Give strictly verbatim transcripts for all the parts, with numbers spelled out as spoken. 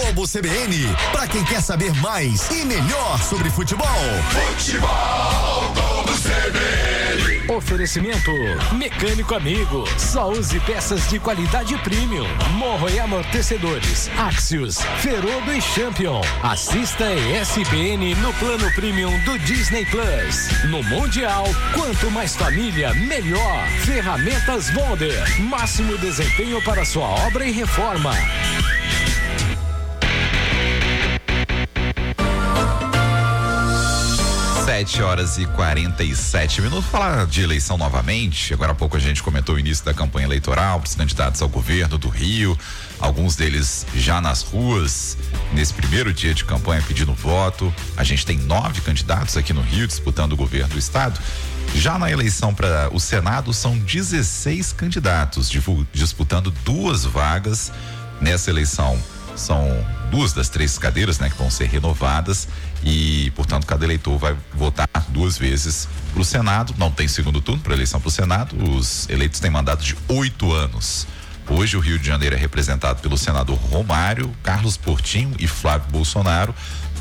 Globo C B N, pra quem quer saber mais e melhor sobre futebol. Futebol Globo C B N. Oferecimento Mecânico Amigo. Só use peças de qualidade premium. Morro e amortecedores. Axios, Ferodo e Champion. Assista E S P N no plano premium do Disney Plus. No Mundial, quanto mais família, melhor. Ferramentas Wonder. Máximo desempenho para sua obra e reforma. sete horas e quarenta e sete minutos. Falar de eleição novamente. Agora há pouco a gente comentou o início da campanha eleitoral para os candidatos ao governo do Rio. Alguns deles já nas ruas, nesse primeiro dia de campanha pedindo voto. A gente tem nove candidatos aqui no Rio disputando o governo do estado. Já na eleição para o Senado são dezesseis candidatos disputando duas vagas. Nessa eleição são duas das três cadeiras, né, que vão ser renovadas e, portanto, cada eleitor vai votar duas vezes para o Senado. Não tem segundo turno para eleição para o Senado. Os eleitos têm mandato de oito anos. Hoje o Rio de Janeiro é representado pelo senador Romário, Carlos Portinho e Flávio Bolsonaro.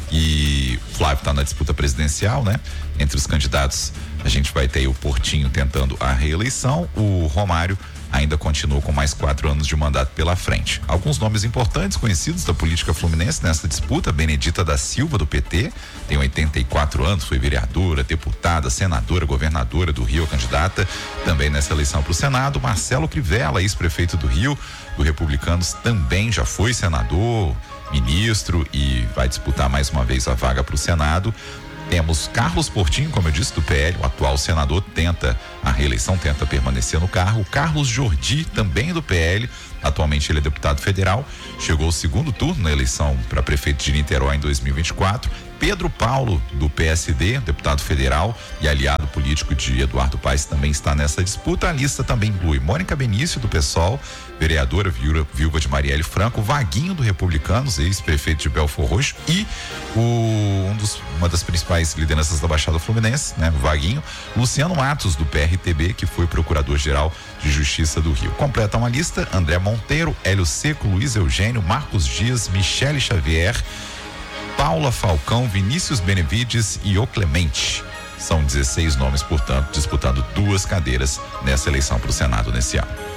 E Flávio está na disputa presidencial, né? Entre os candidatos a gente vai ter o Portinho tentando a reeleição, o Romário ainda continua com mais quatro anos de mandato pela frente. Alguns nomes importantes conhecidos da política fluminense nessa disputa: Benedita da Silva, do P T, tem oitenta e quatro anos, foi vereadora, deputada, senadora, governadora do Rio, candidata também nessa eleição para o Senado. Marcelo Crivella, ex-prefeito do Rio, do Republicanos, também já foi senador, ministro e vai disputar mais uma vez a vaga para o Senado. Temos Carlos Portinho, como eu disse, do P L, o atual senador, tenta a reeleição, tenta permanecer no cargo. Carlos Jordi, também do P L, atualmente ele é deputado federal, chegou ao segundo turno na eleição para prefeito de Niterói em dois mil e vinte e quatro. Pedro Paulo, do P S D, deputado federal e aliado político de Eduardo Paes, também está nessa disputa. A lista também inclui Mônica Benício, do PSOL, vereadora viúva de Marielle Franco, Vaguinho, do Republicanos, ex-prefeito de Belford Roxo, e o, um dos, uma das principais lideranças da Baixada Fluminense, né, Vaguinho, Luciano Matos, do P R T B, que foi procurador-geral de Justiça do Rio. Completa uma lista: André Monteiro, Hélio Seco, Luiz Eugênio, Marcos Dias, Michele Xavier, Paula Falcão, Vinícius Benevides e O Clemente. São dezesseis nomes, portanto, disputando duas cadeiras nessa eleição para o Senado nesse ano.